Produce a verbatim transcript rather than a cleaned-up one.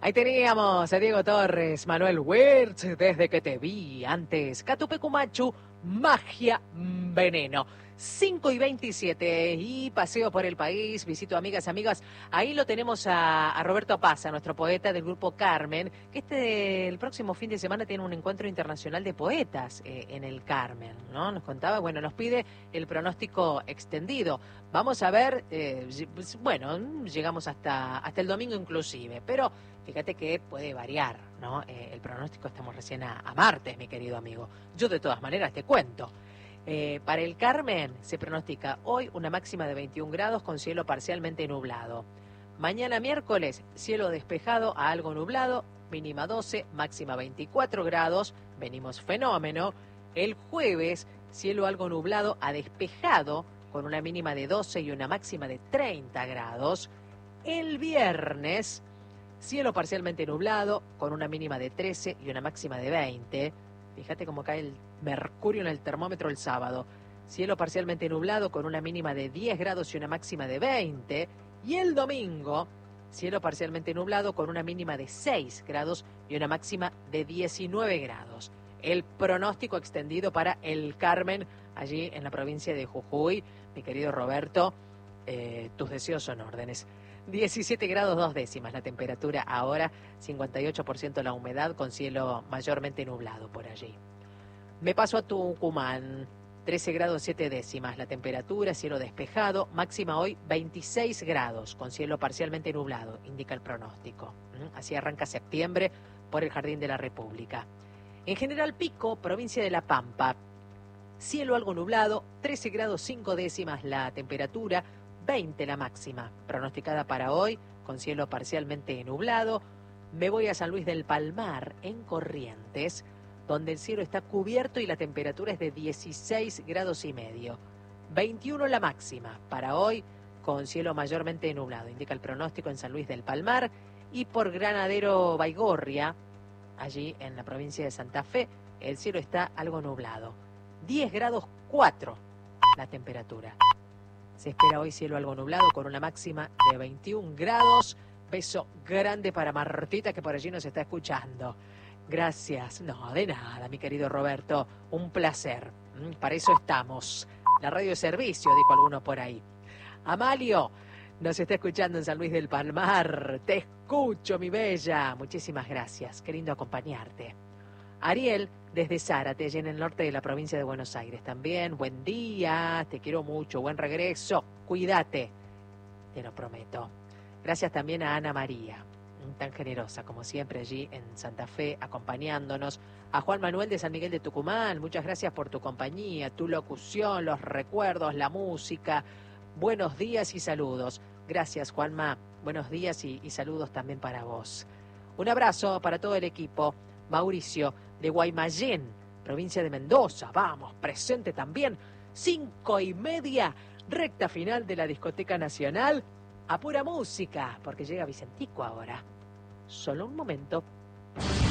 Ahí teníamos a Diego Torres, Manuel Wirtz, Desde que te vi, antes Catupecumachu, Magia Veneno. cinco y veintisiete y paseo por el país, visito amigas, amigas. Ahí lo tenemos a, a Roberto Paza, nuestro poeta del grupo Carmen, que este el próximo fin de semana tiene un encuentro internacional de poetas eh, en el Carmen, ¿no? Nos contaba, bueno, nos pide el pronóstico extendido. Vamos a ver, eh, bueno, llegamos hasta, hasta el domingo inclusive, pero fíjate que puede variar, ¿no? Eh, el pronóstico, estamos recién a, a martes, mi querido amigo. Yo de todas maneras te cuento. Eh, para el Carmen se pronostica hoy una máxima de veintiún grados con cielo parcialmente nublado. Mañana miércoles, cielo despejado a algo nublado, mínima doce, máxima veinticuatro grados, venimos fenómeno. El jueves, cielo algo nublado a despejado con una mínima de doce y una máxima de treinta grados. El viernes, cielo parcialmente nublado con una mínima de trece y una máxima de veinte. Fíjate cómo cae el mercurio en el termómetro el sábado. Cielo parcialmente nublado con una mínima de diez grados y una máxima de veinte. Y el domingo, cielo parcialmente nublado con una mínima de seis grados y una máxima de diecinueve grados. El pronóstico extendido para el Carmen, allí en la provincia de Jujuy. Mi querido Roberto, eh, tus deseos son órdenes. diecisiete grados dos décimas la temperatura ahora, cincuenta y ocho por ciento la humedad con cielo mayormente nublado por allí. Me paso a Tucumán, trece grados siete décimas la temperatura, cielo despejado, máxima hoy veintiséis grados con cielo parcialmente nublado, indica el pronóstico. Así arranca septiembre por el Jardín de la República. En General Pico, provincia de La Pampa, cielo algo nublado, trece grados cinco décimas la temperatura, veinte la máxima, pronosticada para hoy, con cielo parcialmente nublado. Me voy a San Luis del Palmar, en Corrientes, donde el cielo está cubierto y la temperatura es de dieciséis grados y medio. veintiuno la máxima, para hoy, con cielo mayormente nublado, indica el pronóstico en San Luis del Palmar. Y por Granadero Baigorria, allí en la provincia de Santa Fe, el cielo está algo nublado. diez grados cuatro la temperatura. Se espera hoy cielo algo nublado con una máxima de veintiún grados. Beso grande para Martita, que por allí nos está escuchando. Gracias. No, de nada, mi querido Roberto. Un placer. Para eso estamos. La radio de servicio, dijo alguno por ahí. Amalio nos está escuchando en San Luis del Palmar. Te escucho, mi bella. Muchísimas gracias. Qué lindo acompañarte. Ariel, desde Zárate, allí en el norte de la provincia de Buenos Aires también. Buen día, te quiero mucho, buen regreso, cuídate, te lo prometo. Gracias también a Ana María, tan generosa como siempre allí en Santa Fe, acompañándonos. A Juan Manuel de San Miguel de Tucumán, muchas gracias por tu compañía, tu locución, los recuerdos, la música. Buenos días y saludos. Gracias, Juanma, buenos días y, y saludos también para vos. Un abrazo para todo el equipo. Mauricio de Guaymallén, provincia de Mendoza, vamos, presente también, cinco y media, recta final de la Discoteca Nacional, a pura música, porque llega Vicentico ahora. Solo un momento.